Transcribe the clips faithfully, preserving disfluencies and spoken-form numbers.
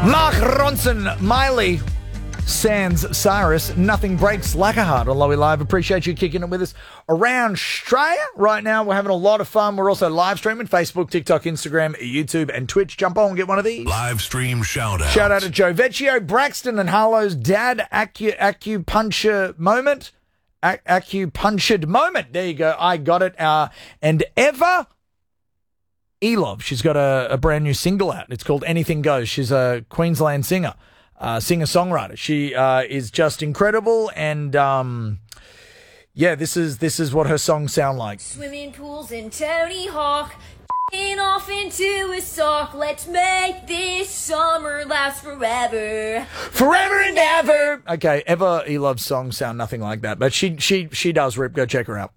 Mark Ronson, Miley, Sans Cyrus, Nothing Breaks Like a Heart on Lowy Live. Appreciate you kicking it with us around Australia. Right now, we're having a lot of fun. We're also live streaming Facebook, TikTok, Instagram, YouTube, and Twitch. Jump on and get one of these. Live stream shout out. Shout out to Joe Vecchio, Braxton, and Harlow's dad. Acu- acupuncture moment. A- acupunctured moment. There you go. I got it. Uh, and Eva Elov. She's got a, a brand new single out. It's called Anything Goes. She's a Queensland singer. Uh, singer-songwriter. She uh, is just incredible, and um, yeah, this is this is what her songs sound like. Swimming pools and Tony Hawk, f***ing off into a sock. Let's make this summer last forever, forever and ever. Okay, Eva Elov's songs sound nothing like that, but she she she does rip. Go check her out.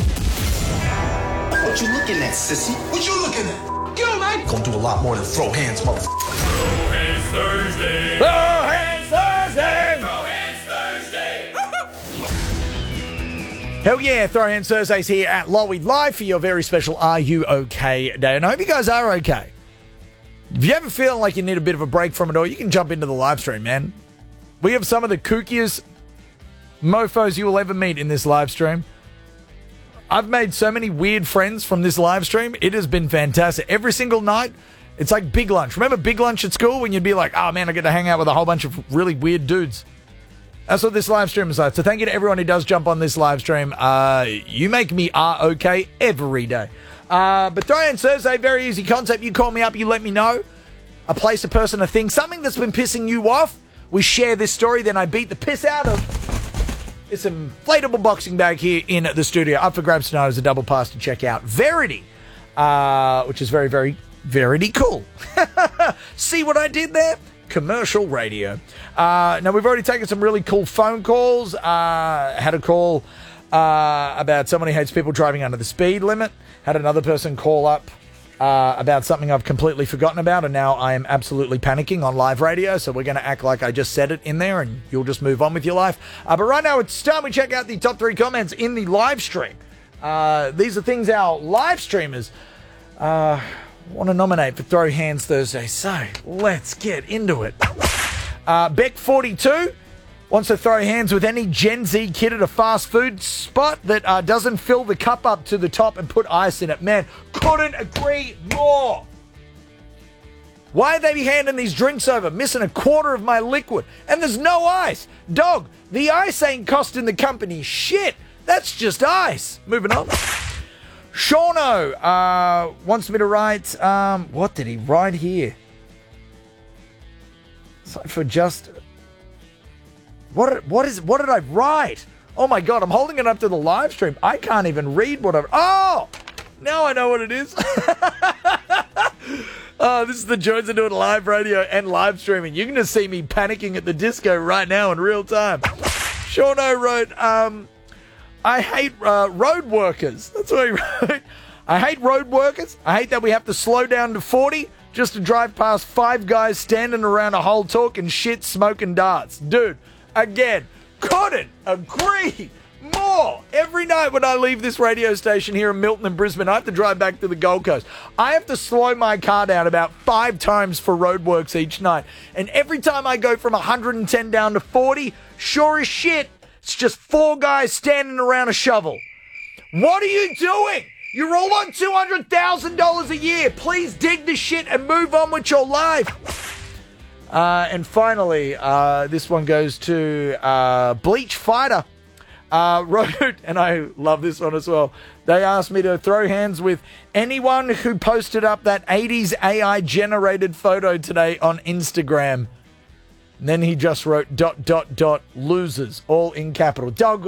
What you looking at, sissy? What you looking at? Get on, man. Gonna do a lot more than throw hands, motherfucker. Throw hands Thursday. Throw hands Thursday. Throw hands Thursday. Hell yeah, Throw Hands Thursdays here at Lowy Live for your very special Are You OK Day. And I hope you guys are okay. If you ever feel like you need a bit of a break from it all, you can jump into the live stream, man. We have some of the kookiest mofos you will ever meet in this live stream. I've made so many weird friends from this live stream. It has been fantastic. Every single night, it's like Big Lunch. Remember Big Lunch at school when you'd be like, oh man, I get to hang out with a whole bunch of really weird dudes. That's what this live stream is like. So thank you to everyone who does jump on this live stream. Uh, you make me are okay every day. Uh, but Throw Hands Thursday, very easy concept. You call me up, you let me know. A place, a person, a thing, something that's been pissing you off. We share this story, then I beat the piss out of this inflatable boxing bag here in the studio. Up for grabs tonight as a double pass to check out Verity, uh, which is very, very, Verity cool. See what I did there? Commercial radio. Uh, now, we've already taken some really cool phone calls. Uh, had a call uh, about someone who hates people driving under the speed limit. Had another person call up uh, about something I've completely forgotten about, and now I am absolutely panicking on live radio, so we're going to act like I just said it in there, and you'll just move on with your life. Uh, but right now, it's time we check out the top three comments in the live stream. Uh, these are things our live streamers uh, want to nominate for Throw Hands Thursday, so let's get into it. Uh, Beck forty-two wants to throw hands with any Gen Z kid at a fast food spot that uh, doesn't fill the cup up to the top and put ice in it. Man, couldn't agree more. Why they be handing these drinks over, missing a quarter of my liquid, and there's no ice? Dog, the ice ain't costing the company shit. That's just ice. Moving on. Shauno uh, wants me to write, um, what did he write here? So for just... What what is what did I write? Oh my god, I'm holding it up to the live stream. I can't even read what I... Oh! Now I know what it is. Oh, this is the joys of doing live radio and live streaming. You can just see me panicking at the disco right now in real time. Shauno wrote, um, I hate uh, road workers. That's what he wrote. I hate road workers. I hate that we have to slow down to forty just to drive past five guys standing around a hole talking shit, smoking darts. Dude. Again, couldn't agree more. Every night when I leave this radio station here in Milton and Brisbane, I have to drive back to the Gold Coast. I have to slow my car down about five times for roadworks each night. And every time I go from one hundred ten down to forty, sure as shit, it's just four guys standing around a shovel. What are you doing? You're all on two hundred thousand dollars a year. Please dig the shit and move on with your life. Uh, and finally, uh, this one goes to uh, Bleach Fighter. Uh, wrote, and I love this one as well. They asked me to throw hands with anyone who posted up that eighties A I generated photo today on Instagram. And then he just wrote dot, dot, dot, losers, all in capital. Dog.